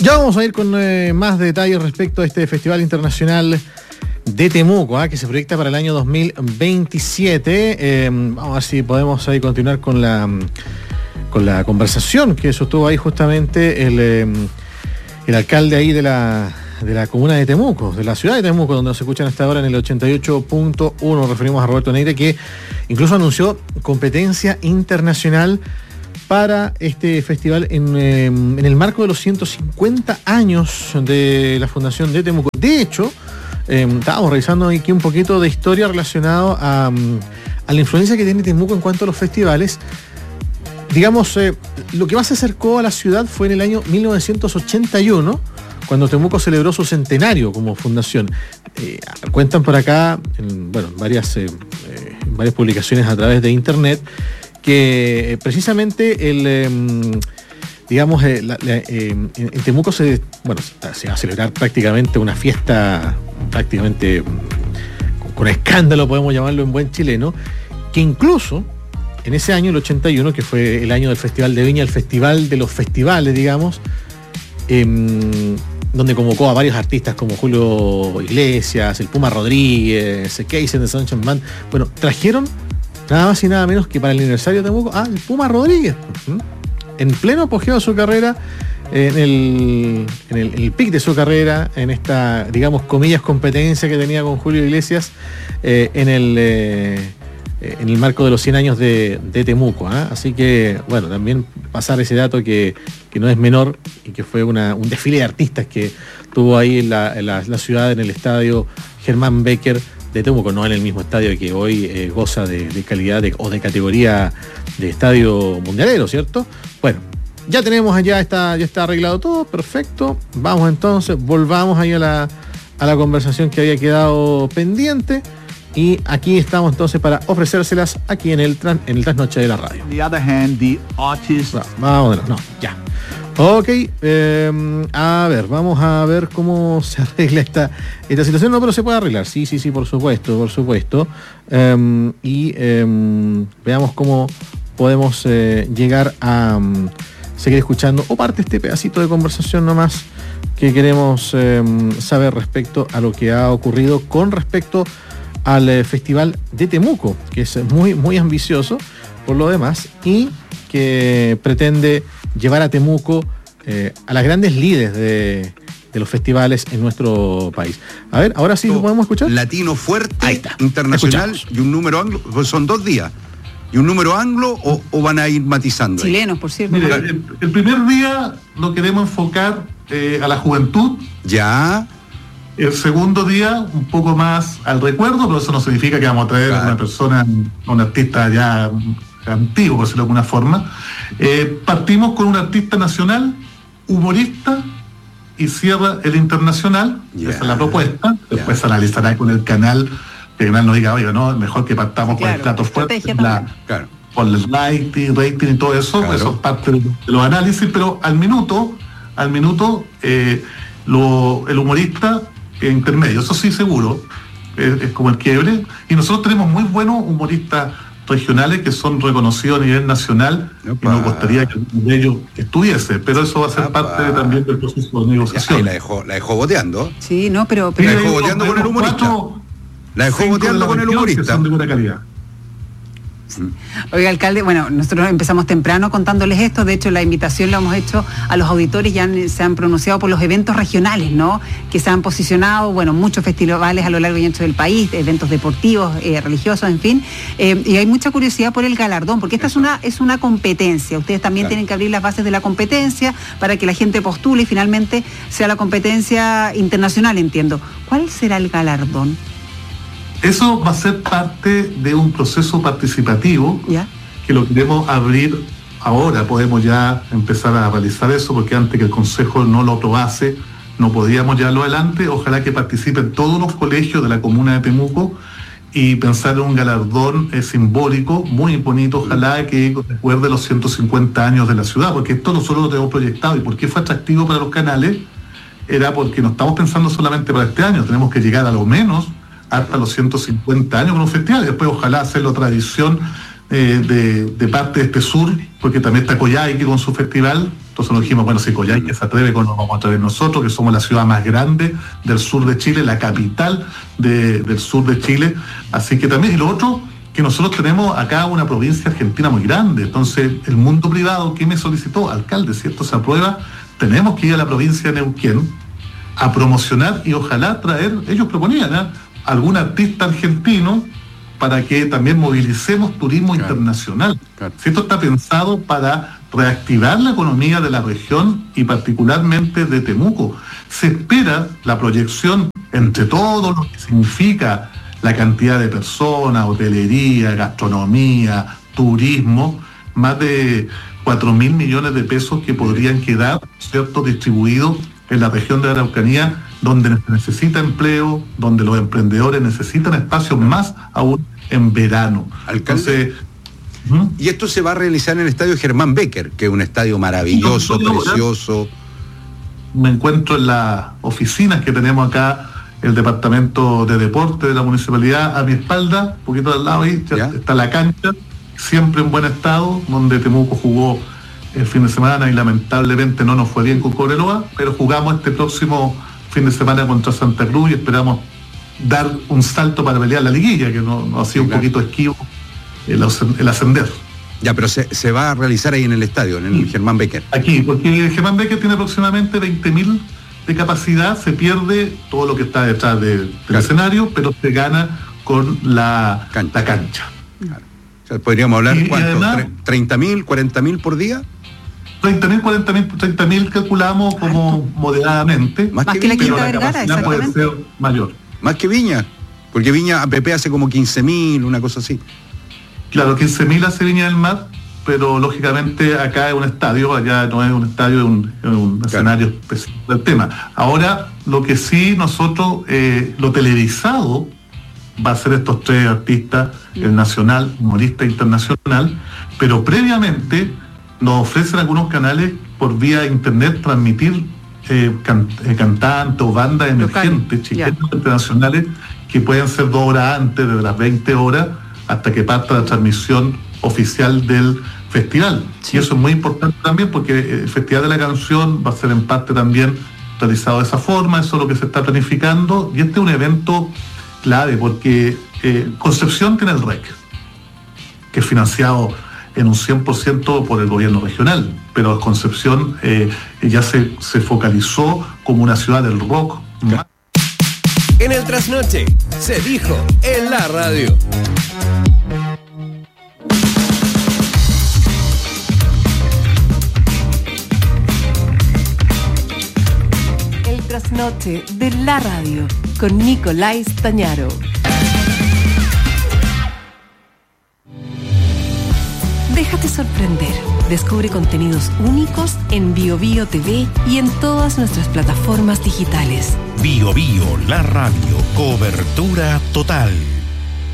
Ya vamos a ir con más detalles respecto a este Festival Internacional de Temuco, que se proyecta para el año 2027. Vamos a ver si podemos ahí continuar con la conversación que sostuvo ahí justamente el alcalde ahí de la comuna de Temuco, de la ciudad de Temuco, donde nos escuchan hasta ahora en el 88.1. Referimos a Roberto Neire, que incluso anunció competencia internacional para este festival en el marco de los 150 años de la fundación de Temuco. De hecho, estábamos revisando aquí un poquito de historia relacionado a la influencia que tiene Temuco en cuanto a los festivales. Digamos, lo que más se acercó a la ciudad fue en el año 1981, cuando Temuco celebró su centenario como fundación. Cuentan por acá, en varias publicaciones a través de internet, que precisamente en Temuco se va a celebrar prácticamente una fiesta prácticamente con escándalo, podemos llamarlo en buen chileno, que incluso en ese año, el 81, que fue el año del Festival de Viña, el festival de los festivales, digamos, donde convocó a varios artistas como Julio Iglesias, el Puma Rodríguez, Casey de Sunshine Band. Bueno, trajeron nada más y nada menos que para el aniversario de Temuco el Puma Rodríguez, en pleno apogeo de su carrera, en el pic de su carrera, en esta, digamos, comillas, competencia que tenía con Julio Iglesias en el marco de los 100 años de Temuco. Así que, bueno, también pasar ese dato que no es menor y que fue un desfile de artistas que tuvo ahí la ciudad en el estadio Germán Becker de Temuco, no en el mismo estadio que hoy goza de calidad o de categoría de estadio mundialero, ¿cierto? Bueno, ya tenemos ya está arreglado todo, perfecto. Vamos entonces, volvamos ahí a la conversación que había quedado pendiente. Y aquí estamos entonces para ofrecérselas aquí en el Trasnoche de la Radio. On the other hand, the artist... Ya. Ok, a ver, vamos a ver cómo se arregla esta situación. No, pero se puede arreglar, sí, por supuesto. Veamos cómo podemos llegar a seguir escuchando o parte de este pedacito de conversación nomás que queremos saber respecto a lo que ha ocurrido con respecto al Festival de Temuco, que es muy, muy ambicioso por lo demás y que pretende llevar a Temuco a las grandes líderes de los festivales en nuestro país. A ver, ahora sí lo podemos escuchar. Latino fuerte, ahí está, internacional. Escuchamos. Y un número anglo, pues son 2 días. ¿Y un número anglo o van a ir matizando? Chilenos, por cierto. Mira, el primer día lo queremos enfocar a la juventud. Ya. El segundo día, un poco más al recuerdo, pero eso no significa que vamos a traer a una persona, a un artista ya antiguo, por decirlo de alguna forma. Partimos con un artista nacional, humorista, y cierra el internacional. Esa es la propuesta. Después se analizará con el canal, que el canal nos diga, oiga, no, mejor que partamos con el plato fuerte, con el rating y todo eso. Claro. Eso es parte de los análisis, pero al minuto, el humorista intermedio, eso sí seguro, es como el quiebre, y nosotros tenemos muy buenos humoristas regionales que son reconocidos a nivel nacional. Y no gustaría que uno de ellos estuviese, pero eso va a ser parte también del proceso de negociación. La dejó boteando. Sí, no, pero la dejó boteando con el humorista. La dejó boteando con el humorista. Que son de buena calidad. Oiga, alcalde, bueno, nosotros empezamos temprano contándoles esto. De hecho, la invitación la hemos hecho a los auditores, ya se han pronunciado por los eventos regionales, ¿no? Que se han posicionado, bueno, muchos festivales a lo largo y ancho del país, eventos deportivos, religiosos, en fin. Y hay mucha curiosidad por el galardón, porque esta es una competencia. Ustedes también tienen que abrir las bases de la competencia para que la gente postule y finalmente sea la competencia internacional, entiendo. ¿Cuál será el galardón? Eso va a ser parte de un proceso participativo que lo queremos abrir ahora. Podemos ya empezar a realizar eso, porque antes que el Consejo no lo aprobase, no podíamos llevarlo adelante. Ojalá que participen todos los colegios de la comuna de Temuco y pensar en un galardón simbólico, muy bonito, ojalá que recuerde los 150 años de la ciudad, porque esto nosotros lo tenemos proyectado. ¿Y por qué fue atractivo para los canales? Era porque no estamos pensando solamente para este año, tenemos que llegar a lo menos hasta los 150 años con un festival, y después ojalá hacerlo tradición de parte de este sur, porque también está Coyhaique con su festival, Entonces nos dijimos, bueno, si Coyhaique se atreve, ¿cómo nos vamos a atrever nosotros, que somos la ciudad más grande del sur de Chile, la capital del sur de Chile? Así que también, y lo otro, que nosotros tenemos acá una provincia argentina muy grande. Entonces, el mundo privado, ¿qué me solicitó? Alcalde, si esto se aprueba, tenemos que ir a la provincia de Neuquén a promocionar y ojalá traer, ellos proponían, algún artista argentino para que también movilicemos turismo internacional. Si esto está pensado para reactivar la economía de la región y particularmente de Temuco. Se espera la proyección entre todo lo que significa la cantidad de personas, hotelería, gastronomía, turismo, más de 4.000 millones de pesos que podrían quedar, ¿cierto?, distribuidos en la región de Araucanía, donde se necesita empleo, donde los emprendedores necesitan espacios más aún en verano. Alcalde, entonces, y esto se va a realizar en el estadio Germán Becker, que es un estadio maravilloso, precioso. Me encuentro en las oficinas que tenemos acá, el departamento de deporte de la municipalidad, a mi espalda, un poquito al lado ahí, está la cancha, siempre en buen estado, donde Temuco jugó el fin de semana y lamentablemente no nos fue bien con Cobreloa, pero jugamos este próximo fin de semana contra Santa Cruz y esperamos dar un salto para pelear la liguilla, que no ha sido un poquito esquivo el ascender. Ya, pero se va a realizar ahí en el estadio, en el Germán Becker. Aquí, porque el Germán Becker tiene aproximadamente 20.000 de capacidad, se pierde todo lo que está detrás del escenario, pero se gana con la cancha. Claro. O sea, podríamos hablar, ¿cuánto? Además, ¿30.000, 40.000 por día? 30.000, 40.000, 30.000 calculamos como moderadamente. Más que la Quinta Vergara, exactamente. Puede ser mayor. Más que Viña, porque Viña APP hace como 15.000, una cosa así. Claro, 15.000 hace Viña del Mar, pero lógicamente acá es un estadio, allá no es un estadio, es un escenario específico del tema. Ahora, lo que sí nosotros, lo televisado va a ser estos 3 artistas, el nacional, humorista internacional, pero previamente nos ofrecen algunos canales por vía internet transmitir cantantes o bandas emergentes, chilenas, internacionales, que pueden ser 2 horas antes de las 20 horas hasta que parta la transmisión oficial del festival. Sí. Y eso es muy importante también porque el Festival de la Canción va a ser en parte también realizado de esa forma, eso es lo que se está planificando, y este es un evento clave porque Concepción tiene el REC, que es financiado en un 100% por el gobierno regional, pero Concepción ya se focalizó como una ciudad del rock. En el Trasnoche se dijo en la radio. El Trasnoche de la radio con Nicolás Tañaro. Déjate sorprender. Descubre contenidos únicos en BioBio TV y en todas nuestras plataformas digitales. BioBio, la radio, cobertura total.